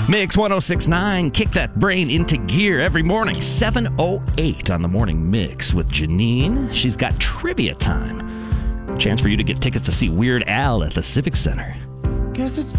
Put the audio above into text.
Mix 1069, kick that brain into gear every morning, 7:08 on the Morning Mix with Janine. She's got trivia time. Chance for you to get tickets to see Weird Al at the Civic Center. Guess it's